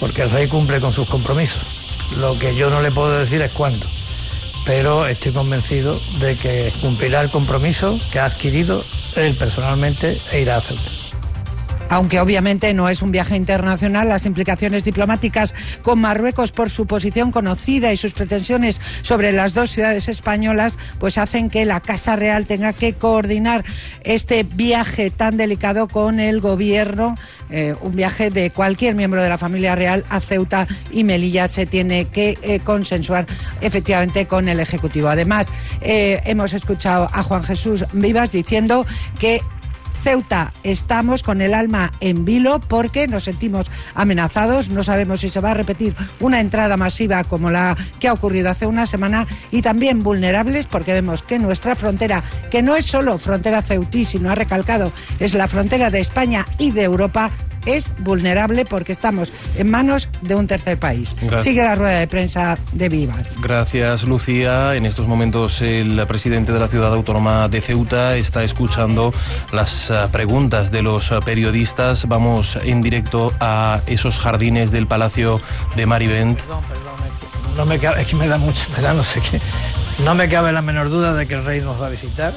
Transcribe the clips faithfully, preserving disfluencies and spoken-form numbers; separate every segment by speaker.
Speaker 1: porque el rey cumple con sus compromisos. Lo que yo no le puedo decir es cuándo, pero estoy convencido de que cumplirá el compromiso que ha adquirido él personalmente e irá a Ceuta.
Speaker 2: Aunque obviamente no es un viaje internacional, las implicaciones diplomáticas con Marruecos por su posición conocida y sus pretensiones sobre las dos ciudades españolas, pues hacen que la Casa Real tenga que coordinar este viaje tan delicado con el gobierno. Eh, un viaje de cualquier miembro de la familia real a Ceuta y Melilla se tiene que eh, consensuar efectivamente con el Ejecutivo. Además, eh, hemos escuchado a Juan Jesús Vivas diciendo que Ceuta estamos con el alma en vilo porque nos sentimos amenazados, no sabemos si se va a repetir una entrada masiva como la que ha ocurrido hace una semana, y también vulnerables porque vemos que nuestra frontera, que no es solo frontera ceutí, sino ha recalcado, es la frontera de España y de Europa, es vulnerable porque estamos en manos de un tercer país. Gracias. Sigue la rueda de prensa de Vivas.
Speaker 3: Gracias, Lucía. En estos momentos el presidente de la ciudad autónoma de Ceuta está escuchando las preguntas de los periodistas. Vamos en directo a esos jardines del Palacio de Marivent.
Speaker 1: Perdón, perdón, no me cabe, es que me da mucho, me da no sé qué. No me cabe la menor duda de que el rey nos va a visitar.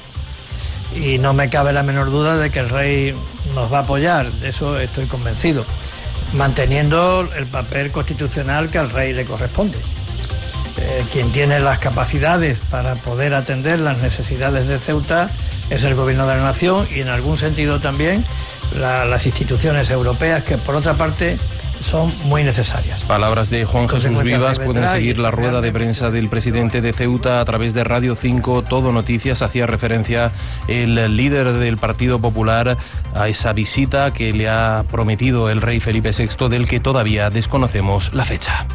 Speaker 1: Y no me cabe la menor duda de que el rey nos va a apoyar, de eso estoy convencido, manteniendo el papel constitucional que al rey le corresponde. Eh, quien tiene las capacidades para poder atender las necesidades de Ceuta es el gobierno de la nación y en algún sentido también la, las instituciones europeas, que por otra parte son muy necesarias.
Speaker 3: Palabras de Juan Jesús Vivas. Pueden seguir la rueda de prensa del presidente de Ceuta a través de Radio cinco, Todo Noticias. Hacía referencia el líder del Partido Popular a esa visita que le ha prometido el rey Felipe sexto, del que todavía desconocemos la fecha.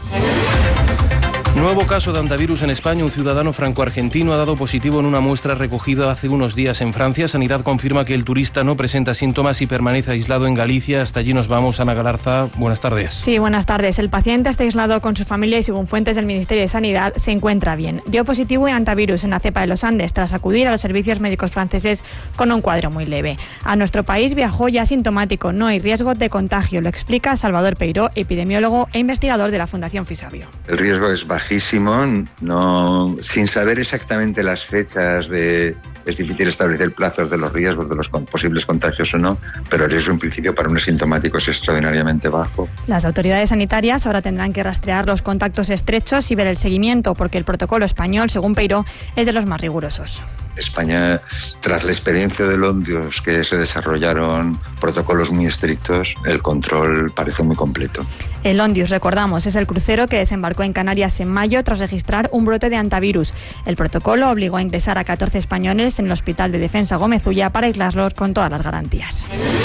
Speaker 3: Nuevo caso de hantavirus en España. Un ciudadano franco-argentino ha dado positivo en una muestra recogida hace unos días en Francia. Sanidad confirma que el turista no presenta síntomas y permanece aislado en Galicia. Hasta allí nos vamos. Ana Galarza, buenas tardes.
Speaker 4: Sí, buenas tardes. El paciente está aislado con su familia y, según fuentes del Ministerio de Sanidad, se encuentra bien. Dio positivo en hantavirus en la cepa de los Andes tras acudir a los servicios médicos franceses con un cuadro muy leve. A nuestro país viajó ya asintomático. No hay riesgo de contagio. Lo explica Salvador Peiró, epidemiólogo e investigador de la Fundación Fisabio.
Speaker 5: El riesgo es bajo. Bajísimo, no, sin saber exactamente las fechas de, es difícil establecer plazos de los riesgos de los con, posibles contagios o no, pero el riesgo en principio para un asintomático es extraordinariamente bajo.
Speaker 4: Las autoridades sanitarias ahora tendrán que rastrear los contactos estrechos y ver el seguimiento, porque el protocolo español, según Peiró, es de los más rigurosos.
Speaker 5: España, tras la experiencia de Londres, que se desarrollaron protocolos muy estrictos, el control parece muy completo.
Speaker 4: El Ondius, recordamos, es el crucero que desembarcó en Canarias en mayo tras registrar un brote de hantavirus. El protocolo obligó a ingresar a catorce españoles en el Hospital de Defensa Gómez Ulla para aislarlos con todas las garantías.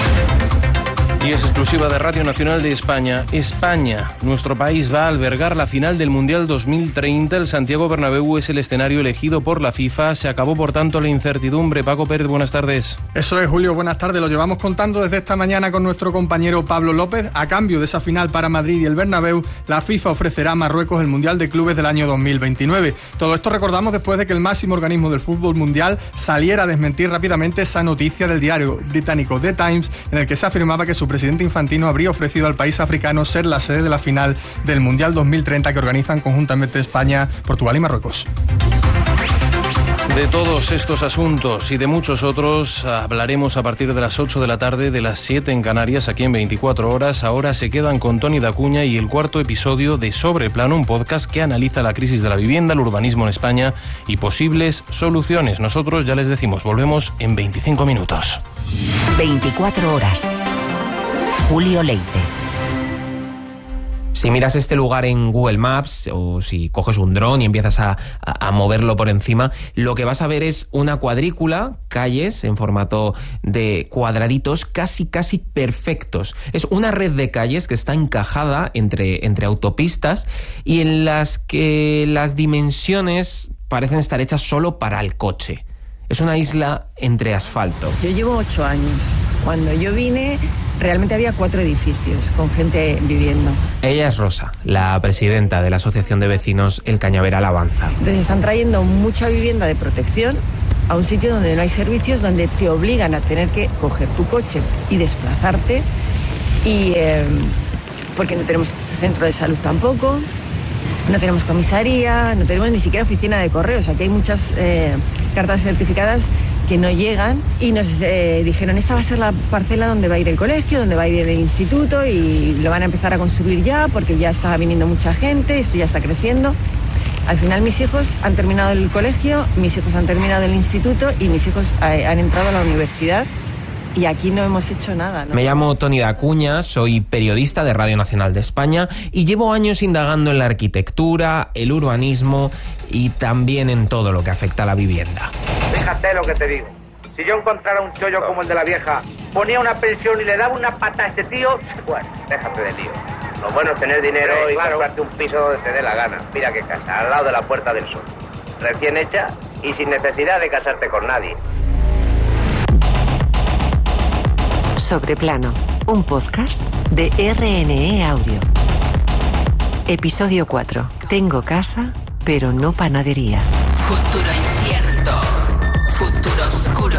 Speaker 3: Y es exclusiva de Radio Nacional de España. España, nuestro país, va a albergar la final del Mundial dos mil treinta. El Santiago Bernabéu es el escenario elegido por la FIFA. Se acabó, por tanto, la incertidumbre. Paco Pérez, buenas tardes.
Speaker 6: Eso es, Julio, buenas tardes. Lo llevamos contando desde esta mañana con nuestro compañero Pablo López. A cambio de esa final para Madrid y el Bernabéu, la FIFA ofrecerá a Marruecos el Mundial de Clubes del año dos mil veintinueve. Todo esto recordamos después de que el máximo organismo del fútbol mundial saliera a desmentir rápidamente esa noticia del diario británico The Times, en el que se afirmaba que su presidente Infantino habría ofrecido al país africano ser la sede de la final del Mundial dos mil treinta que organizan conjuntamente España, Portugal y Marruecos.
Speaker 3: De todos estos asuntos y de muchos otros hablaremos a partir de las ocho de la tarde, de las siete en Canarias, aquí en veinticuatro horas. Ahora se quedan con Toni Dacuña y el cuarto episodio de Sobreplano, un podcast que analiza la crisis de la vivienda, el urbanismo en España y posibles soluciones. Nosotros, ya les decimos, volvemos en veinticinco minutos.
Speaker 7: veinticuatro horas. Julio Leite.
Speaker 8: Si miras este lugar en Google Maps o si coges un dron y empiezas a, a, a moverlo por encima, lo que vas a ver es una cuadrícula, calles en formato de cuadraditos casi casi perfectos. Es una red de calles que está encajada entre, entre autopistas y en las que las dimensiones parecen estar hechas solo para el coche. Es una isla entre asfalto.
Speaker 9: Yo llevo ocho años. Cuando yo vine, realmente había cuatro edificios con gente viviendo.
Speaker 8: Ella es Rosa, la presidenta de la Asociación de Vecinos El Cañaveral Avanza.
Speaker 9: Entonces están trayendo mucha vivienda de protección a un sitio donde no hay servicios, donde te obligan a tener que coger tu coche y desplazarte. Y, eh, porque no tenemos centro de salud tampoco, no tenemos comisaría, no tenemos ni siquiera oficina de correos. Aquí hay muchas eh, cartas certificadas que no llegan y nos eh, dijeron, esta va a ser la parcela donde va a ir el colegio, donde va a ir el instituto y lo van a empezar a construir ya porque ya está viniendo mucha gente, esto ya está creciendo. Al final mis hijos han terminado el colegio, mis hijos han terminado el instituto y mis hijos eh, han entrado a la universidad. Y aquí no hemos hecho nada, ¿no?
Speaker 8: Me llamo Toni Dacuña, soy periodista de Radio Nacional de España y llevo años indagando en la arquitectura, el urbanismo y también en todo lo que afecta a la vivienda.
Speaker 10: Fíjate lo que te digo. Si yo encontrara un chollo como el de la vieja, ponía una pensión y le daba una pata a este tío, bueno, déjate de lío. Lo bueno es tener dinero sí, y claro, comprarte un piso donde te dé la gana. Mira qué casa, al lado de la Puerta del Sol. Recién hecha y sin necesidad de casarte con nadie.
Speaker 7: Sobreplano, un podcast de R N E Audio. Episodio cuatro. Tengo casa, pero no panadería.
Speaker 11: Futuro incierto, futuro oscuro.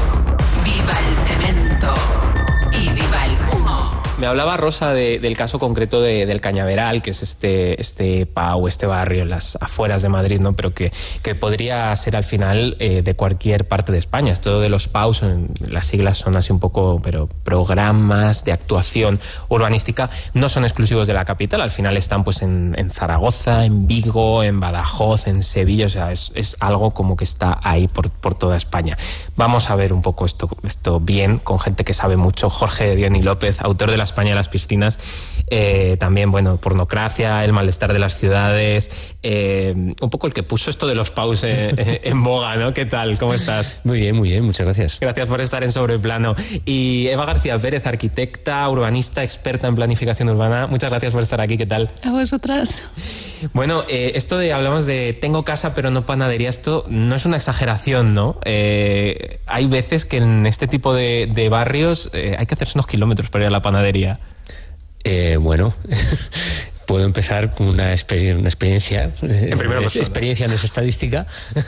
Speaker 11: Viva el cemento y viva el humo.
Speaker 8: Me hablaba Rosa de, del caso concreto de, del Cañaveral, que es este, este P A U, este barrio en las afueras de Madrid, ¿no? Pero que, que podría ser al final eh, de cualquier parte de España. Esto de los P A U, son, las siglas son así un poco, pero programas de actuación urbanística, no son exclusivos de la capital. Al final están pues en, en Zaragoza, en Vigo, en Badajoz, en Sevilla. O sea, es, es algo como que está ahí por, por toda España. Vamos a ver un poco esto, esto bien, con gente que sabe mucho. Jorge Diony López, autor de La España de las piscinas, eh, también, bueno, Pornocracia, El malestar de las ciudades, eh, un poco el que puso esto de los P A Us en, en boga, ¿no? ¿Qué tal? ¿Cómo estás?
Speaker 12: Muy bien, muy bien, muchas gracias.
Speaker 8: Gracias por estar en Sobreplano. Y Eva García Pérez, arquitecta, urbanista, experta en planificación urbana, muchas gracias por estar aquí, ¿qué tal?
Speaker 13: A vosotras.
Speaker 8: Bueno, eh, esto de, hablamos de tengo casa pero no panadería, esto no es una exageración, ¿no? Eh, hay veces que en este tipo de, de barrios eh, hay que hacerse unos kilómetros para ir a la panadería.
Speaker 12: Eh, bueno, puedo empezar con una, exper- una experiencia. En primera persona. Experiencia no es estadística,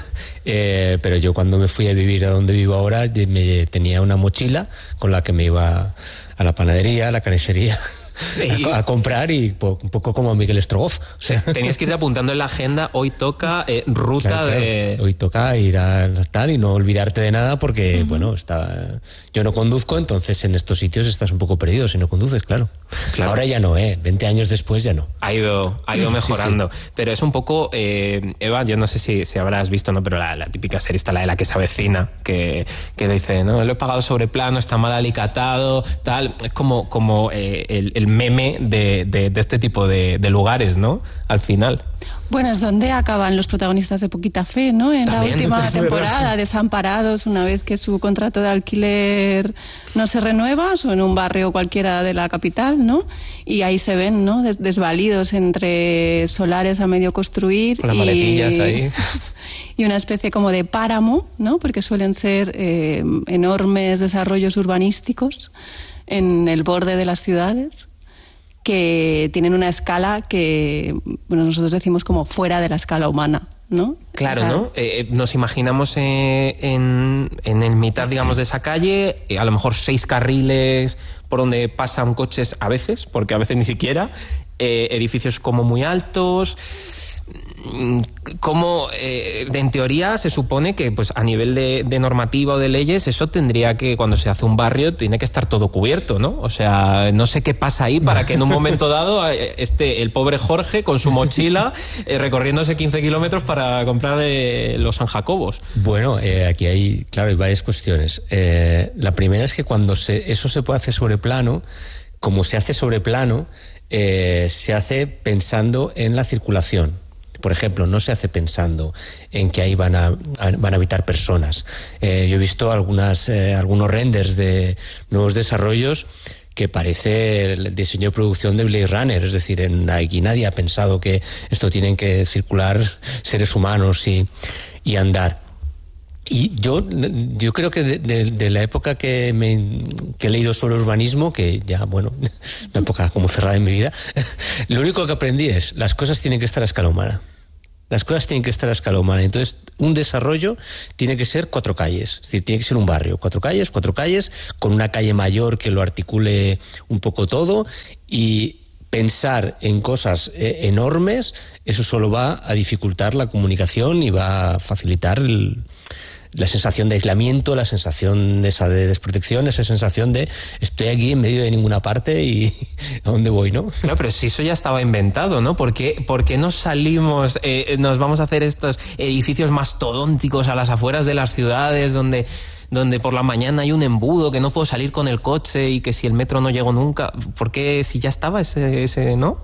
Speaker 12: eh, pero yo cuando me fui a vivir a donde vivo ahora me tenía una mochila con la que me iba a la panadería, a la carnicería. A, a comprar y po, un poco como Miguel Strogoff. O sea.
Speaker 8: Tenías que irte apuntando en la agenda, hoy toca eh, ruta claro, claro. de...
Speaker 12: Hoy toca ir a tal y no olvidarte de nada porque, uh-huh. bueno, está yo no conduzco, entonces en estos sitios estás un poco perdido si no conduces, claro. claro. Ahora ya no, ¿eh? veinte años después ya no.
Speaker 8: Ha ido, ha ido mejorando. Sí, sí. Pero es un poco, eh, Eva, yo no sé si, si habrás visto, ¿no? Pero la, la típica serie está la de La que se avecina, que, que dice, no, lo he pagado sobre plano, está mal alicatado, tal. Es como, como eh, el, el meme de, de, de este tipo de, de lugares, ¿no? Al final.
Speaker 13: Bueno, es donde acaban los protagonistas de Poquita Fe, ¿no? En También, la última temporada, verdad. Desamparados, una vez que su contrato de alquiler no se renueva, o en un barrio cualquiera de la capital, ¿no? Y ahí se ven, ¿no? Des- desvalidos entre solares a medio construir.
Speaker 8: Con las maletillas ahí.
Speaker 13: Y una especie como de páramo, ¿no? Porque suelen ser eh, enormes desarrollos urbanísticos en el borde de las ciudades, que tienen una escala que, bueno, nosotros decimos como fuera de la escala humana, ¿no?
Speaker 8: Claro,
Speaker 13: o sea,
Speaker 8: ¿no? Eh, nos imaginamos eh, en, en el mitad, digamos, de esa calle, eh, a lo mejor seis carriles por donde pasan coches a veces, porque a veces ni siquiera, eh, edificios como muy altos. Como eh, en teoría se supone que pues a nivel de, de normativa o de leyes eso tendría que, cuando se hace un barrio, tiene que estar todo cubierto, ¿no? O sea, no sé qué pasa ahí para que en un momento dado esté el pobre Jorge con su mochila eh, recorriéndose quince kilómetros para comprar eh, los San Jacobos.
Speaker 12: Bueno, eh, aquí hay, claro, hay varias cuestiones. Eh, la primera es que cuando se, eso se puede hacer sobre plano, como se hace sobre plano, eh, se hace pensando en la circulación. Por ejemplo, no se hace pensando en que ahí van a, a, van a habitar personas. Eh, yo he visto algunas, eh, algunos renders de nuevos desarrollos que parece el diseño de producción de Blade Runner. Es decir, en, aquí nadie ha pensado que esto tienen que circular seres humanos y, y andar. Y yo, yo creo que de, de, de la época que, me, que he leído sobre urbanismo, que ya, bueno, una época como cerrada en mi vida, lo único que aprendí es, las cosas tienen que estar a escala humana. Las cosas tienen que estar a escala humana. Entonces, un desarrollo tiene que ser cuatro calles. Es decir, tiene que ser un barrio. Cuatro calles, cuatro calles, con una calle mayor que lo articule un poco todo. Y, pensar en cosas eh, enormes, eso solo va a dificultar la comunicación y va a facilitar el, la sensación de aislamiento, la sensación de esa de desprotección, esa sensación de estoy aquí en medio de ninguna parte y ¿a dónde voy, no?
Speaker 8: Claro, pero si eso ya estaba inventado, ¿no? ¿Por qué, por qué nos salimos, eh, nos vamos a hacer estos edificios mastodónticos a las afueras de las ciudades donde... donde por la mañana hay un embudo, que no puedo salir con el coche y que si el metro no llegó nunca? ¿Por qué si ya estaba ese, ese no?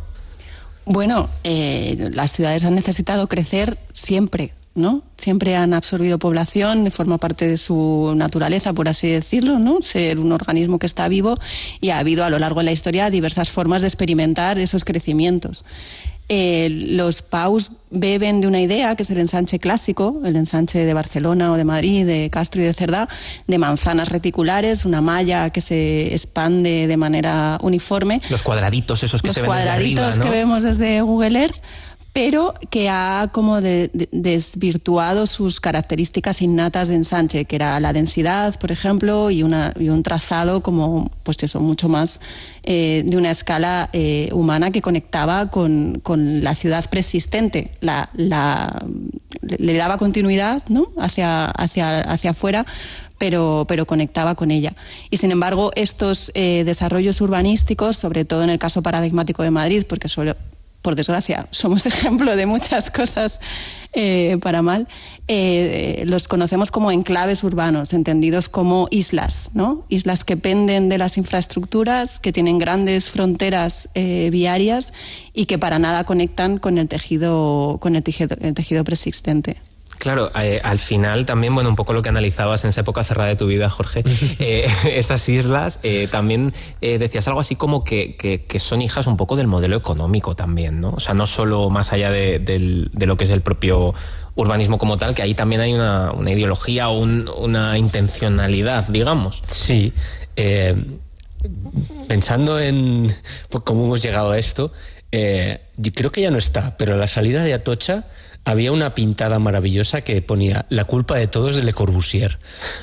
Speaker 13: Bueno, eh, las ciudades han necesitado crecer siempre, ¿no? Siempre han absorbido población, forma parte de su naturaleza, por así decirlo, ¿no? Ser un organismo que está vivo, y ha habido a lo largo de la historia diversas formas de experimentar esos crecimientos. Eh, los P A Us beben de una idea, que es el ensanche clásico, el ensanche de Barcelona o de Madrid, de Castro y de Cerdá, de manzanas reticulares, una malla que se expande de manera uniforme.
Speaker 8: Los cuadraditos esos que
Speaker 13: los
Speaker 8: se ven desde arriba, ¿no?
Speaker 13: Los cuadraditos que vemos desde Google Earth, pero que ha como de, de, desvirtuado sus características innatas de ensanche, que era la densidad, por ejemplo, y, una, y un trazado como, pues eso, mucho más eh, de una escala eh, humana, que conectaba con, con la ciudad preexistente, la, la, le daba continuidad, ¿no?, hacia, hacia, hacia afuera, pero, pero conectaba con ella. Y sin embargo, estos eh, desarrollos urbanísticos, sobre todo en el caso paradigmático de Madrid, porque suele... por desgracia, somos ejemplo de muchas cosas eh, para mal, eh, los conocemos como enclaves urbanos, entendidos como islas, ¿no? Islas que penden de las infraestructuras, que tienen grandes fronteras eh, viarias y que para nada conectan con el tejido, con el tejido, el tejido preexistente.
Speaker 8: Claro, eh, al final también, bueno, un poco lo que analizabas en esa época cerrada de tu vida, Jorge, eh, esas islas, eh, también eh, decías algo así como que, que, que son hijas un poco del modelo económico también, ¿no? O sea, no solo más allá de, de, de lo que es el propio urbanismo como tal, que ahí también hay una, una ideología o un, una intencionalidad, digamos.
Speaker 12: Sí, eh, pensando en pues, cómo hemos llegado a esto, eh, yo creo que ya no está, pero a la salida de Atocha había una pintada maravillosa que ponía la culpa de todo es de Le Corbusier.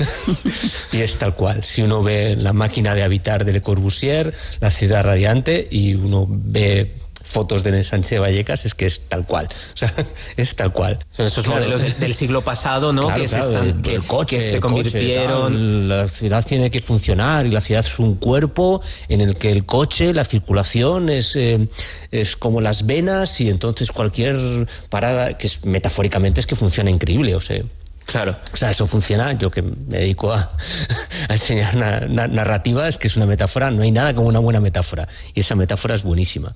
Speaker 12: Y es tal cual. Si uno ve la máquina de habitar de Le Corbusier, la ciudad radiante, y uno ve fotos del ensanche de Vallecas, es que es tal cual. O sea, es tal cual.
Speaker 8: Son esos
Speaker 12: claro.
Speaker 8: modelos del, del siglo pasado, ¿no?
Speaker 12: Claro,
Speaker 8: que,
Speaker 12: claro,
Speaker 8: se están,
Speaker 12: el,
Speaker 8: que,
Speaker 12: el coche,
Speaker 8: que se convirtieron...
Speaker 12: Coche, tal, la ciudad tiene que funcionar y la ciudad es un cuerpo en el que el coche, la circulación es, eh, es como las venas, y entonces cualquier parada, que es, metafóricamente es que funciona increíble, o sea...
Speaker 8: Claro.
Speaker 12: O sea, eso funciona. Yo que me dedico a, a enseñar na, na, narrativas, que es una metáfora, no hay nada como una buena metáfora, y esa metáfora es buenísima.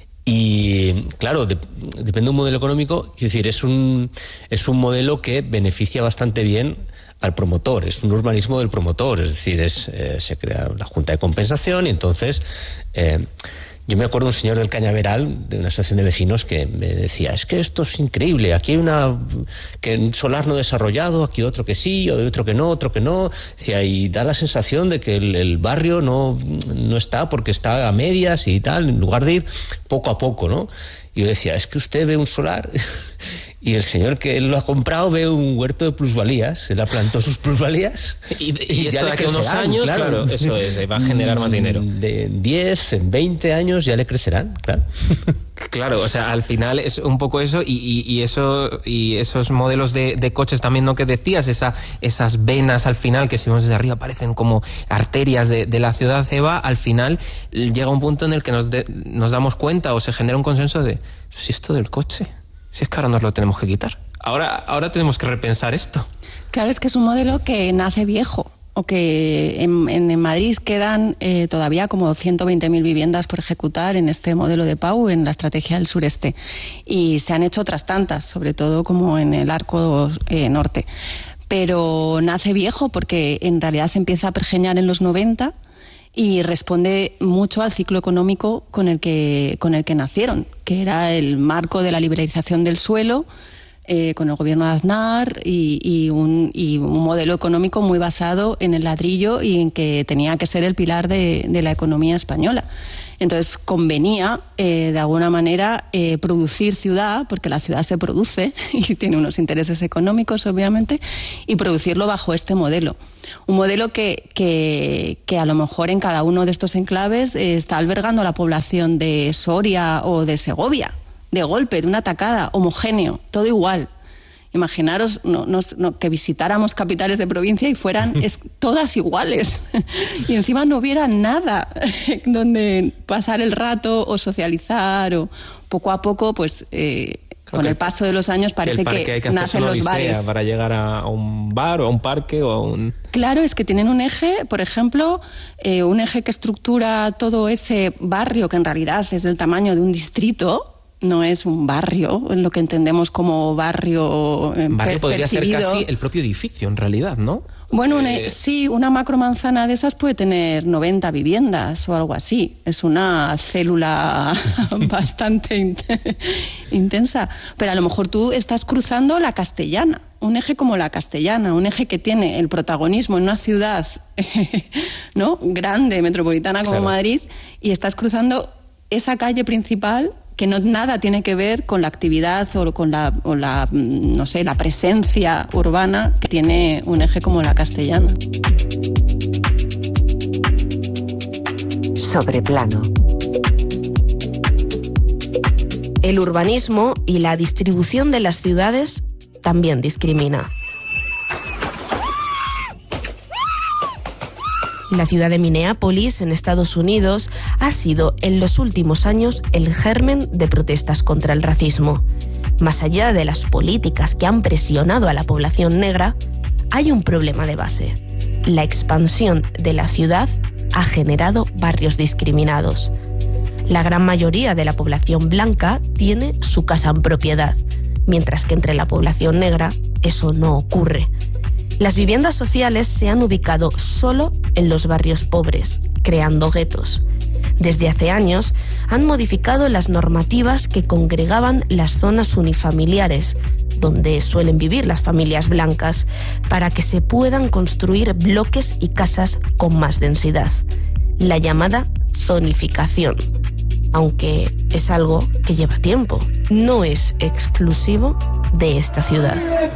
Speaker 12: Y claro, de, depende de un modelo económico, quiero decir, es un, es un modelo que beneficia bastante bien al promotor, es un urbanismo del promotor, es decir, es, eh, se crea la junta de compensación, y entonces eh, yo me acuerdo de un señor del Cañaveral, de una asociación de vecinos, que me decía, es que esto es increíble, aquí hay una que un solar no desarrollado, aquí otro que sí, otro que no, otro que no, decía, y da la sensación de que el, el barrio no, no está porque está a medias y tal, en lugar de ir poco a poco, ¿no? Y yo decía, es que usted ve un solar y el señor que lo ha comprado ve un huerto de plusvalías, se le plantó sus plusvalías.
Speaker 8: Y, y, y esto de aquí a unos años, claro, claro, eso es, va a generar más dinero.
Speaker 12: De diez, en veinte años ya le crecerán, claro.
Speaker 8: Claro, o sea, al final es un poco eso, y, y, y eso y esos modelos de, de coches también, ¿no?, que decías, esa, esas venas al final, que si vemos desde arriba parecen como arterias de, de la ciudad, Eva, al final llega un punto en el que nos, de, nos damos cuenta, o se genera un consenso de, si esto del coche, si es que ahora nos lo tenemos que quitar, ahora, ahora tenemos que repensar esto.
Speaker 13: Claro, es que es un modelo que nace viejo, o que en, en Madrid quedan eh, todavía como ciento veinte mil viviendas por ejecutar en este modelo de P A U, en la estrategia del sureste. Y se han hecho otras tantas, sobre todo como en el arco eh, norte. Pero nace viejo porque en realidad se empieza a pergeñar en los noventa y responde mucho al ciclo económico con el que, con el que nacieron, que era el marco de la liberalización del suelo, eh, con el gobierno de Aznar y, y, un, y un modelo económico muy basado en el ladrillo y en que tenía que ser el pilar de, de la economía española. Entonces convenía, eh, de alguna manera, eh, producir ciudad, porque la ciudad se produce y tiene unos intereses económicos, obviamente, y producirlo bajo este modelo. Un modelo que, que, que a lo mejor en cada uno de estos enclaves eh, está albergando a la población de Soria o de Segovia, de golpe, de una tacada, homogéneo, todo igual. Imaginaros no, no, no, que visitáramos capitales de provincia y fueran es, todas iguales y encima no hubiera nada donde pasar el rato o socializar o poco a poco pues eh, con el paso de los años parece que, que, que nacen los bares.
Speaker 8: Para llegar a un bar o a un parque o a un...
Speaker 13: Claro, es que tienen un eje, por ejemplo, eh, un eje que estructura todo ese barrio que en realidad es del tamaño de un distrito. No es un barrio, en lo que entendemos como barrio eh,
Speaker 8: Barrio podría
Speaker 13: percibido.
Speaker 8: ser casi el propio edificio, en realidad, ¿no?
Speaker 13: Bueno, una, sí, una macromanzana de esas puede tener noventa viviendas o algo así. Es una célula bastante in- intensa. Pero a lo mejor tú estás cruzando la Castellana, un eje como la Castellana, un eje que tiene el protagonismo en una ciudad ¿no? grande, metropolitana como claro. Madrid, y estás cruzando esa calle principal que no nada tiene que ver con la actividad o con la, o la, no sé, la presencia urbana que tiene un eje como la Castellana.
Speaker 14: Sobreplano. El urbanismo y la distribución de las ciudades también discrimina. La ciudad de Minneapolis, en Estados Unidos, ha sido en los últimos años el germen de protestas contra el racismo. Más allá de las políticas que han presionado a la población negra, hay un problema de base. La expansión de la ciudad ha generado barrios discriminados. La gran mayoría de la población blanca tiene su casa en propiedad, mientras que entre la población negra eso no ocurre. Las viviendas sociales se han ubicado solo en los barrios pobres, creando guetos. Desde hace años han modificado las normativas que congregaban las zonas unifamiliares, donde suelen vivir las familias blancas, para que se puedan construir bloques y casas con más densidad. La llamada zonificación, aunque es algo que lleva tiempo, no es exclusivo de esta ciudad.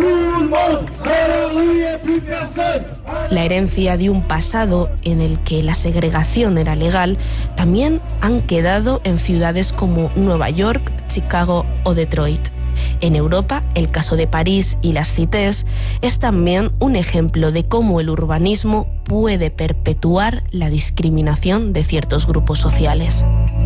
Speaker 14: La herencia de un pasado en el que la segregación era legal también han quedado en ciudades como Nueva York, Chicago o Detroit. En Europa, el caso de París y las Cités es también un ejemplo de cómo el urbanismo puede perpetuar la discriminación de ciertos grupos sociales.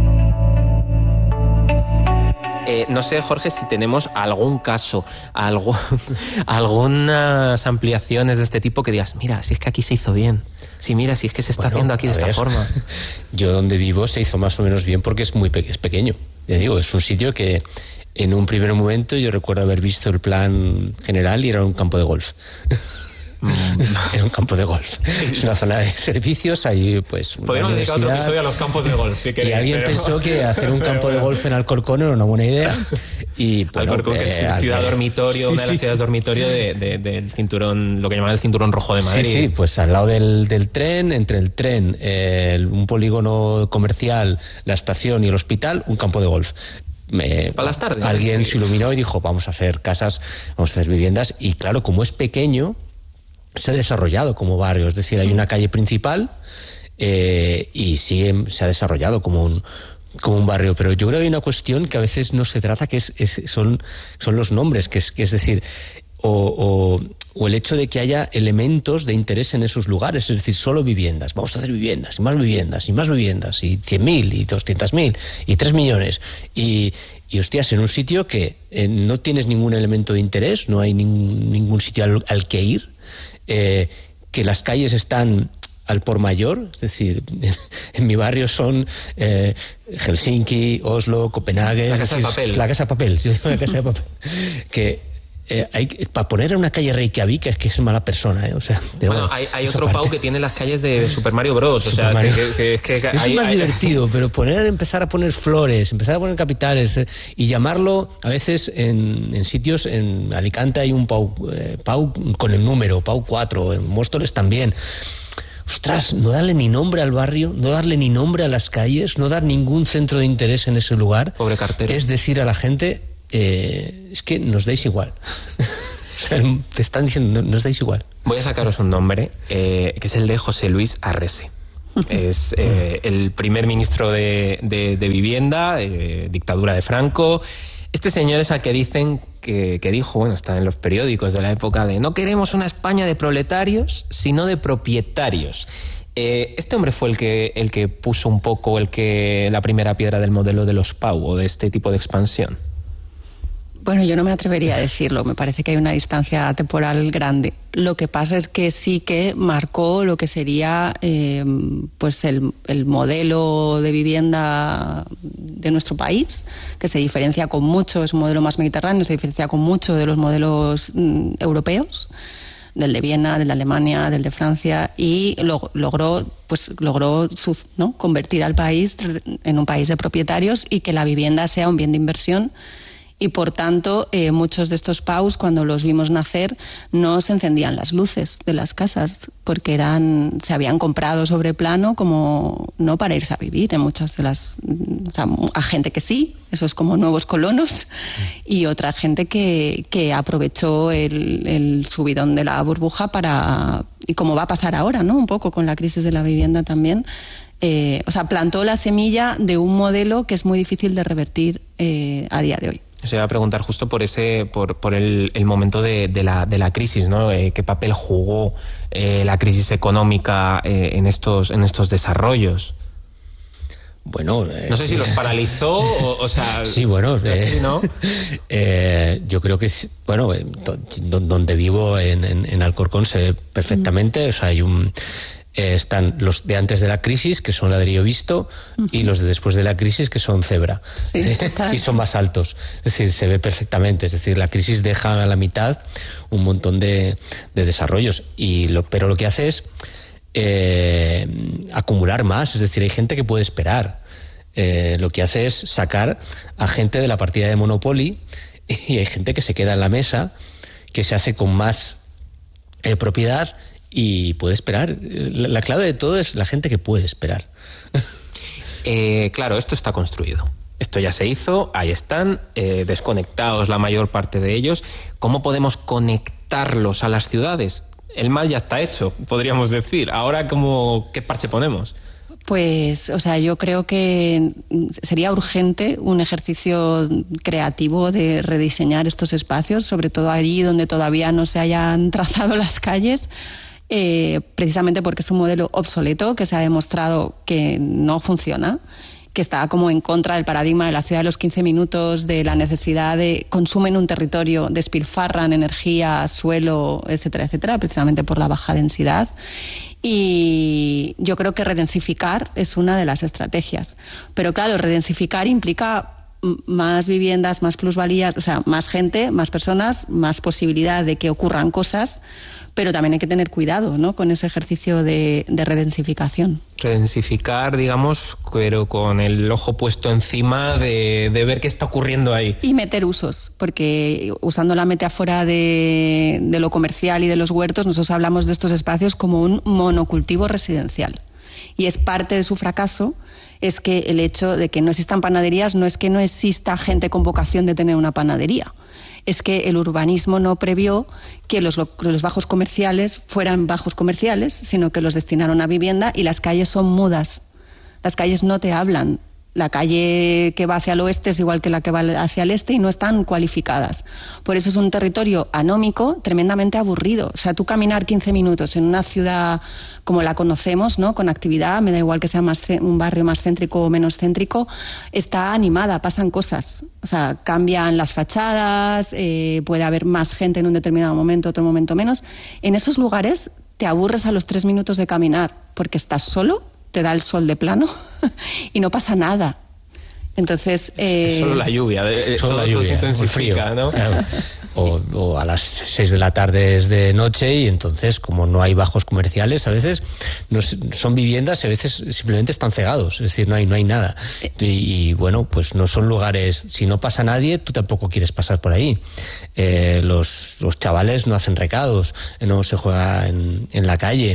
Speaker 8: Eh, no sé, Jorge, si tenemos algún caso, algún, algunas ampliaciones de este tipo que digas, mira, si es que aquí se hizo bien. Sí, mira, si es que se está bueno, haciendo aquí de esta ver, forma.
Speaker 12: Yo donde vivo se hizo más o menos bien porque es muy pe- es pequeño. Ya digo, es un sitio que en un primer momento yo recuerdo haber visto el plan general y era un campo de golf. Era un campo de golf. Es una zona de servicios, ahí pues
Speaker 8: podríamos dedicar otro episodio a los campos de golf si queréis,
Speaker 12: y alguien pero... pensó que hacer un campo de golf en Alcorcón era una buena idea y bueno,
Speaker 8: Alcorcón, que es
Speaker 12: eh,
Speaker 8: ciudad dormitorio, sí, una de las
Speaker 12: sí.
Speaker 8: ciudades dormitorio de, de, del cinturón, lo que llaman el cinturón rojo de Madrid.
Speaker 12: Sí, sí, pues al lado del, del tren, entre el tren, eh, un polígono comercial, la estación y el hospital, un campo de golf. Me,
Speaker 8: para las tardes.
Speaker 12: Alguien
Speaker 8: sí.
Speaker 12: se iluminó y dijo, vamos a hacer casas, vamos a hacer viviendas, y claro, como es pequeño, se ha desarrollado como barrio, es decir, hay una calle principal eh, y sigue, se ha desarrollado como un como un barrio, pero yo creo que hay una cuestión que a veces no se trata, que es, es son son los nombres, que es que es decir, o, o, o el hecho de que haya elementos de interés en esos lugares, es decir, solo viviendas, vamos a hacer viviendas, y más viviendas, y más viviendas, y cien mil, y doscientos mil, y tres millones, y Y hostias, en un sitio que eh, no tienes ningún elemento de interés, no hay nin, ningún sitio al, al que ir, eh, que las calles están al por mayor, es decir, en mi barrio son eh, Helsinki, Oslo, Copenhague,
Speaker 8: la casa
Speaker 12: decir,
Speaker 8: de papel,
Speaker 12: la casa de papel, yo digo la casa de papel, que eh, hay, para poner en una calle Reykjavik es que es mala persona, ¿eh? O sea,
Speaker 8: bueno, bueno, hay, hay otro aparte. Pau que tiene las calles de Super Mario Bros. O sea, Mario. Que, que, que, que
Speaker 12: es
Speaker 8: hay,
Speaker 12: más
Speaker 8: hay,
Speaker 12: divertido, pero poner, empezar a poner flores, empezar a poner capitales eh, y llamarlo, a veces en, en sitios, en Alicante hay un Pau, eh, Pau con el número, Pau cuatro, en Móstoles también. Ostras, no darle ni nombre al barrio, no darle ni nombre a las calles, no dar ningún centro de interés en ese lugar.
Speaker 8: Pobre cartero.
Speaker 12: Es decir a la gente, eh, es que nos dais igual. O sea, te están diciendo, nos dais igual.
Speaker 8: Voy a sacaros un nombre, eh, que es el de José Luis Arrese. Es eh, el primer ministro de, de, de Vivienda, eh, dictadura de Franco. Este señor es al que dicen que, que dijo, bueno, está en los periódicos de la época, de no queremos una España de proletarios, sino de propietarios. Eh, este hombre fue el que, el que puso un poco el que la primera piedra del modelo de los Pau o de este tipo de expansión.
Speaker 13: Bueno, yo no me atrevería a decirlo, me parece que hay una distancia temporal grande. Lo que pasa es que sí que marcó lo que sería eh, pues el, el modelo de vivienda de nuestro país, que se diferencia con mucho, es un modelo más mediterráneo, se diferencia con mucho de los modelos mm, europeos, del de Viena, del de Alemania, del de Francia, y lo, logró pues logró su, ¿no? convertir al país en un país de propietarios y que la vivienda sea un bien de inversión. Y por tanto, eh, muchos de estos Paus, cuando los vimos nacer, no se encendían las luces de las casas, porque eran, se habían comprado sobre plano como no para irse a vivir en muchas de las, o sea, a gente que sí, esos como nuevos colonos, y otra gente que, que aprovechó el, el subidón de la burbuja para, y como va a pasar ahora, ¿no? Un poco con la crisis de la vivienda también. Eh, o sea, plantó la semilla de un modelo que es muy difícil de revertir eh, a día de hoy.
Speaker 8: Se iba a preguntar justo por ese, por, por el, el momento de, de, la, de la crisis, ¿no? Eh, ¿Qué papel jugó eh, la crisis económica eh, en estos, en estos desarrollos?
Speaker 12: Bueno, eh,
Speaker 8: no sé si los paralizó o, o sea,
Speaker 12: sí, bueno,
Speaker 8: eh,
Speaker 12: sí,
Speaker 8: ¿no?
Speaker 12: eh, yo creo que bueno, donde vivo en, en, en Alcorcón se ve perfectamente, mm. o sea, hay un Eh, están los de antes de la crisis, que son ladrillo visto, uh-huh. y los de después de la crisis, que son cebra.
Speaker 13: Sí,
Speaker 12: y son más altos. Es decir, se ve perfectamente. Es decir, la crisis deja a la mitad un montón de, de desarrollos. Y lo, pero lo que hace es eh, acumular más. Es decir, hay gente que puede esperar. Eh, lo que hace es sacar a gente de la partida de Monopoly, y hay gente que se queda en la mesa, que se hace con más eh, propiedad, y puede esperar. La, la clave de todo es la gente que puede esperar.
Speaker 8: Eh, claro, esto está construido. Esto ya se hizo, ahí están, eh, desconectados la mayor parte de ellos. ¿Cómo podemos conectarlos a las ciudades? El mal ya está hecho, podríamos decir. Ahora, ¿cómo, qué parche ponemos?
Speaker 13: Pues, o sea, yo creo que sería urgente un ejercicio creativo de rediseñar estos espacios, sobre todo allí donde todavía no se hayan trazado las calles. Eh, precisamente porque es un modelo obsoleto que se ha demostrado que no funciona, que está como en contra del paradigma de la ciudad de los quince minutos, de la necesidad de consumen un territorio, despilfarran energía, suelo, etcétera, etcétera, precisamente por la baja densidad. Y yo creo que redensificar es una de las estrategias. Pero claro, redensificar implica más viviendas, más plusvalías, o sea, más gente, más personas, más posibilidad de que ocurran cosas, pero también hay que tener cuidado, ¿no?, con ese ejercicio de, de redensificación.
Speaker 8: Redensificar, digamos, pero con el ojo puesto encima de, de ver qué está ocurriendo ahí.
Speaker 13: Y meter usos, porque usando la metáfora de, de lo comercial y de los huertos, nosotros hablamos de estos espacios como un monocultivo residencial. Y es parte de su fracaso es que el hecho de que no existan panaderías no es que no exista gente con vocación de tener una panadería. Es que el urbanismo no previó que los, los bajos comerciales fueran bajos comerciales, sino que los destinaron a vivienda, y las calles son mudas. Las calles no te hablan. La calle que va hacia el oeste es igual que la que va hacia el este y no están cualificadas. Por eso es un territorio anómico, tremendamente aburrido. O sea, tú caminar quince minutos en una ciudad como la conocemos, ¿no?, con actividad, me da igual que sea más un barrio más céntrico o menos céntrico, está animada, pasan cosas. O sea, cambian las fachadas, eh, puede haber más gente en un determinado momento, otro momento menos. En esos lugares te aburres a los tres minutos de caminar porque estás solo, te da el sol de plano y no pasa nada. Entonces, eh...
Speaker 8: es solo la lluvia, eh,
Speaker 12: solo
Speaker 8: todo,
Speaker 12: la lluvia,
Speaker 8: todo se intensifica,
Speaker 12: frío,
Speaker 8: ¿no?
Speaker 12: Claro. O, o a las seis de la tarde es de noche y entonces, como no hay bajos comerciales, a veces no son viviendas, a veces simplemente están cegados, es decir, no hay no hay nada. Y, y bueno, pues no son lugares, si no pasa nadie, tú tampoco quieres pasar por ahí. Eh, los, los chavales no hacen recados, no se juega en, en la calle.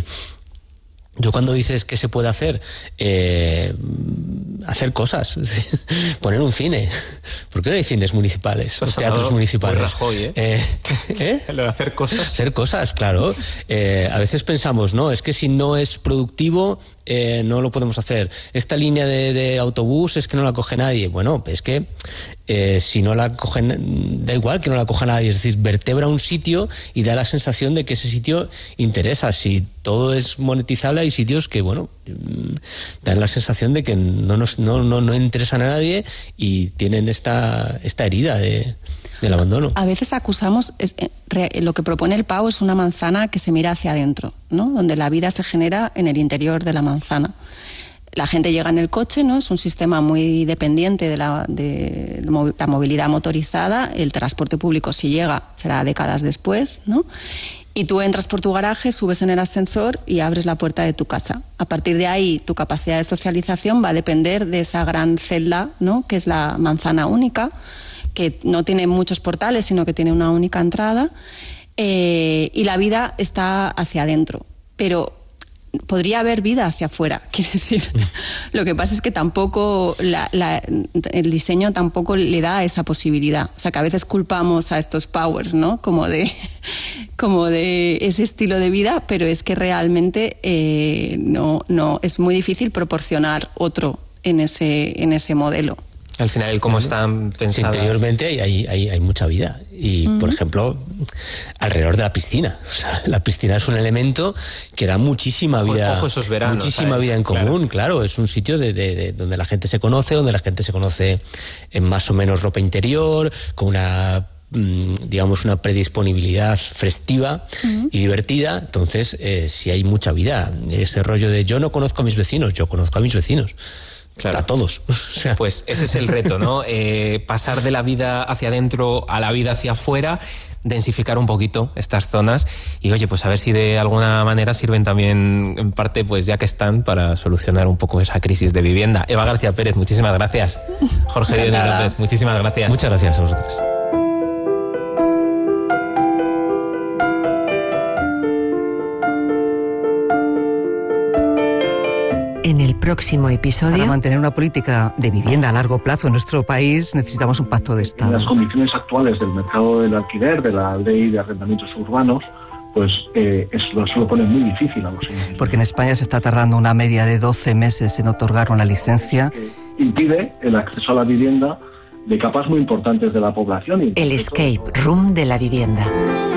Speaker 12: Yo cuando dices que se puede hacer, eh, hacer cosas, poner un cine. ¿Por qué no hay cines municipales o teatros municipales?
Speaker 8: Rajoy, ¿eh?
Speaker 12: Eh, ¿eh?
Speaker 8: Lo de hacer cosas.
Speaker 12: Hacer cosas, claro. Eh, a veces pensamos, no, es que si no es productivo, eh, no lo podemos hacer. Esta línea de, de autobús es que no la coge nadie. Bueno, es que eh, si no la cogen, da igual que no la coja nadie. Es decir, vertebra un sitio y da la sensación de que ese sitio interesa. Si todo es monetizable, hay sitios que, bueno, dan la sensación de que no nos, no, no, no interesan a nadie y tienen esta, esta herida de, del abandono.
Speaker 13: A veces acusamos, es, eh, lo que propone el Pau es una manzana que se mira hacia adentro, ¿no? Donde la vida se genera en el interior de la manzana. La gente llega en el coche, ¿no? Es un sistema muy dependiente de la, de la movilidad motorizada. El transporte público, si llega, será décadas después, ¿no? Y tú entras por tu garaje, subes en el ascensor y abres la puerta de tu casa. A partir de ahí, tu capacidad de socialización va a depender de esa gran celda, ¿no? Que es la manzana única, que no tiene muchos portales, sino que tiene una única entrada. Eh, y la vida está hacia adentro. Pero podría haber vida hacia afuera, quiero decir. Lo que pasa es que tampoco la, la, el diseño tampoco le da esa posibilidad. O sea, que a veces culpamos a estos powers, ¿no? Como de, como de ese estilo de vida, pero es que realmente eh, no, no es muy difícil proporcionar otro en ese, en ese modelo.
Speaker 8: Al final, el cómo están pensadas.
Speaker 12: Sí, interiormente hay, hay, hay mucha vida. Y, uh-huh. por ejemplo, alrededor de la piscina. O sea, la piscina es un elemento que da muchísima vida.
Speaker 8: Ojo esos veranos,
Speaker 12: muchísima
Speaker 8: ¿sabes?
Speaker 12: vida en común, claro.
Speaker 8: claro.
Speaker 12: Es un sitio de, de, de donde la gente se conoce, donde la gente se conoce en más o menos ropa interior, con una, digamos, una predisponibilidad festiva uh-huh. y divertida. Entonces, eh, sí hay mucha vida. Ese rollo de yo no conozco a mis vecinos, yo conozco a mis vecinos. Claro. A todos. O sea.
Speaker 8: Pues ese es el reto, ¿no? Eh, pasar de la vida hacia adentro a la vida hacia afuera, densificar un poquito estas zonas y, oye, pues a ver si de alguna manera sirven también, en parte, pues ya que están, para solucionar un poco esa crisis de vivienda. Eva García Pérez, muchísimas gracias. Jorge Dionis López, muchísimas gracias.
Speaker 12: Muchas gracias a vosotros.
Speaker 7: En el próximo episodio...
Speaker 15: Para mantener una política de vivienda a largo plazo en nuestro país necesitamos un pacto de Estado.
Speaker 16: En las condiciones actuales del mercado del alquiler, de la ley de arrendamientos urbanos, pues eh, eso, eso lo pone muy difícil a los inquilinos.
Speaker 15: Porque en España se está tardando una media de doce meses en otorgar una licencia.
Speaker 16: Eh, impide el acceso a la vivienda de capas muy importantes de la población.
Speaker 7: El escape room de la vivienda.